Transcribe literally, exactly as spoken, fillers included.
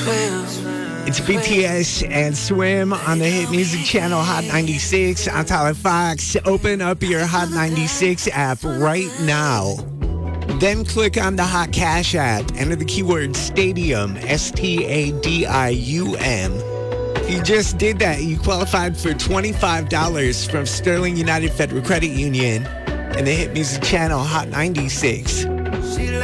It's B T S and Swim on the Hit Music Channel Hot ninety-six. I'm Tyler Fox. Open up your Hot ninety-six app right now. Then click on the Hot Cash app. Enter the keyword Stadium, S T A D I U M. You just did that. You qualified for twenty-five dollars from Sterling United Federal Credit Union and the Hit Music Channel Hot ninety-six.